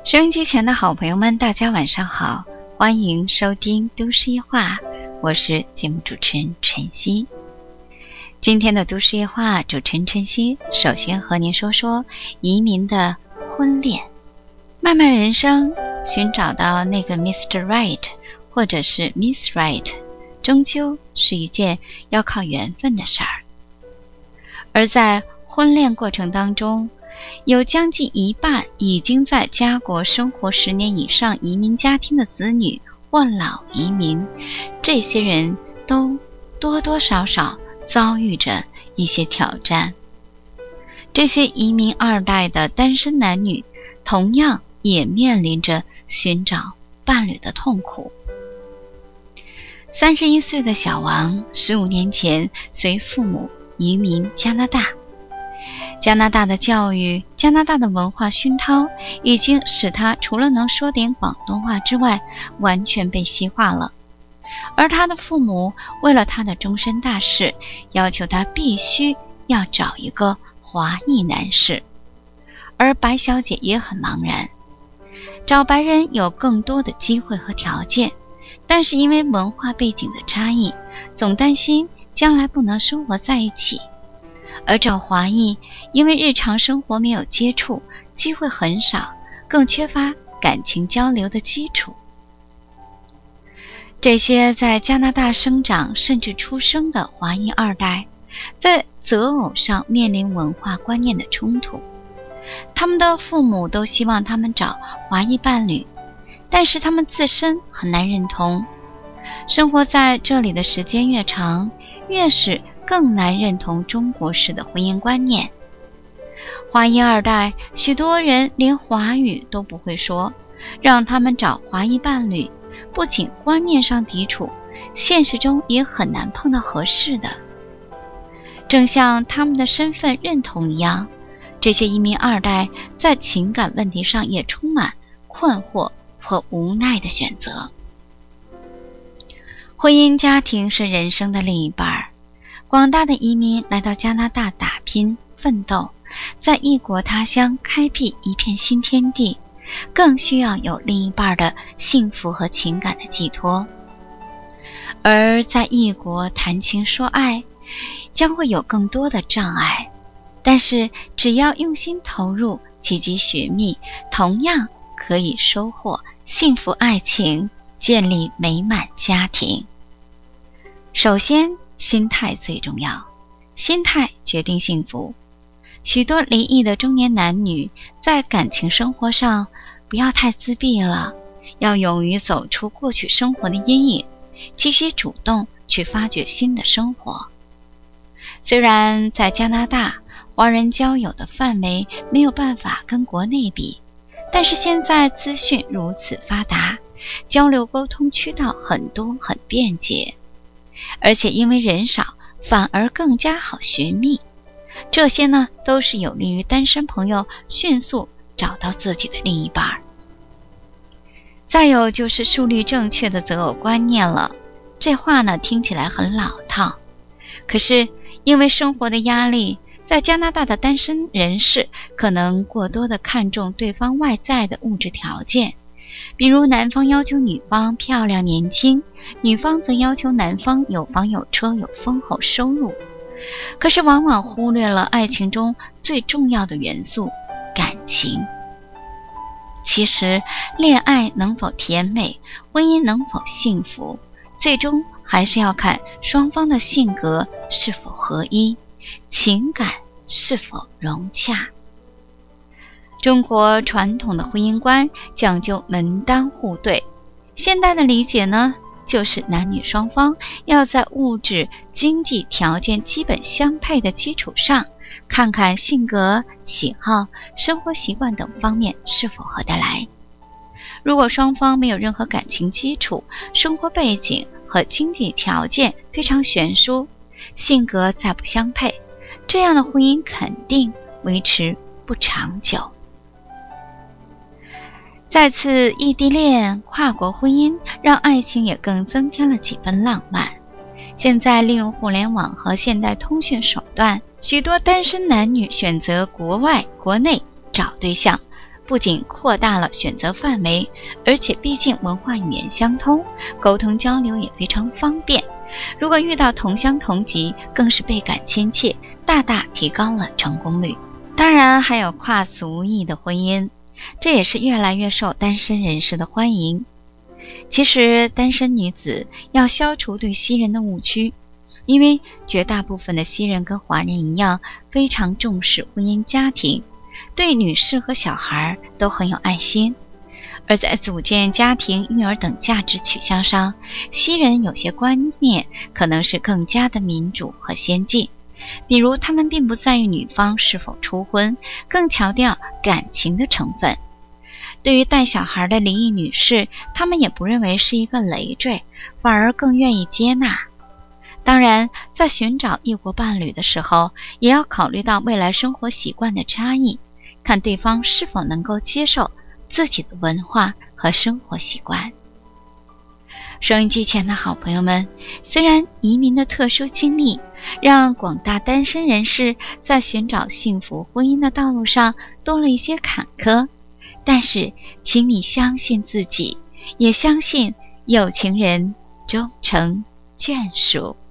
收音机前的好朋友们，大家晚上好，欢迎收听都市夜话，我是节目主持人晨曦。今天的都市夜话主持人晨曦首先和您说说移民的婚恋。漫漫人生，寻找到那个 Mr. Right 或者是 Miss Right， 终究是一件要靠缘分的事儿。而在婚恋过程当中，有将近一半已经在家国生活10年以上移民家庭的子女或老移民，这些人都多多少少遭遇着一些挑战。这些移民二代的单身男女同样也面临着寻找伴侣的痛苦。31岁的小王15年前随父母移民加拿大。加拿大的教育，加拿大的文化熏陶，已经使他除了能说点广东话之外，完全被西化了。而他的父母为了他的终身大事，要求他必须要找一个华裔男士。而白小姐也很茫然，找白人有更多的机会和条件，但是因为文化背景的差异，总担心将来不能生活在一起。而找华裔，因为日常生活没有接触，机会很少，更缺乏感情交流的基础。这些在加拿大生长甚至出生的华裔二代，在择偶上面临文化观念的冲突。他们的父母都希望他们找华裔伴侣，但是他们自身很难认同。生活在这里的时间越长，越是更难认同中国式的婚姻观念。华裔二代，许多人连华语都不会说，让他们找华裔伴侣，不仅观念上抵触，现实中也很难碰到合适的。正像他们的身份认同一样，这些移民二代在情感问题上也充满困惑和无奈的选择。婚姻家庭是人生的另一半，广大的移民来到加拿大打拼奋斗，在异国他乡开辟一片新天地，更需要有另一半的幸福和情感的寄托。而在异国谈情说爱，将会有更多的障碍，但是只要用心投入，积极寻觅，同样可以收获幸福爱情，建立美满家庭。首先，心态最重要，心态决定幸福。许多离异的中年男女在感情生活上不要太自闭了，要勇于走出过去生活的阴影，积极主动去发掘新的生活。虽然在加拿大，华人交友的范围没有办法跟国内比，但是现在资讯如此发达，交流沟通渠道很多很便捷，而且因为人少，反而更加好寻觅。这些呢，都是有利于单身朋友迅速找到自己的另一半。再有就是树立正确的择偶观念了。这话呢，听起来很老套，可是因为生活的压力，在加拿大的单身人士可能过多的看重对方外在的物质条件，比如男方要求女方漂亮年轻，女方则要求男方有房有车有丰厚收入，可是往往忽略了爱情中最重要的元素——感情。其实恋爱能否甜美，婚姻能否幸福，最终还是要看双方的性格是否合一，情感是否融洽。中国传统的婚姻观讲究门当户对，现代的理解呢，就是男女双方要在物质经济条件基本相配的基础上，看看性格、喜好、生活习惯等方面是否合得来。如果双方没有任何感情基础，生活背景和经济条件非常悬殊，性格再不相配，这样的婚姻肯定维持不长久。再次异地恋、跨国婚姻，让爱情也更增添了几分浪漫。现在利用互联网和现代通讯手段，许多单身男女选择国外、国内找对象， 不仅扩大了选择范围，而且毕竟文化语言相通，沟通交流也非常方便。如果遇到同乡同籍，更是倍感亲切，大大提高了成功率。当然还有跨族裔的婚姻，这也是越来越受单身人士的欢迎。其实单身女子要消除对西人的误区，因为绝大部分的西人跟华人一样，非常重视婚姻家庭，对女士和小孩都很有爱心。而在组建家庭、育儿等价值取向上，西人有些观念可能是更加的民主和先进，比如他们并不在意女方是否初婚，更强调感情的成分。对于带小孩的离异女士，他们也不认为是一个累赘，反而更愿意接纳。当然，在寻找异国伴侣的时候，也要考虑到未来生活习惯的差异，看对方是否能够接受自己的文化和生活习惯。收音机前的好朋友们，虽然移民的特殊经历让广大单身人士在寻找幸福婚姻的道路上多了一些坎坷，但是请你相信自己，也相信有情人终成眷属。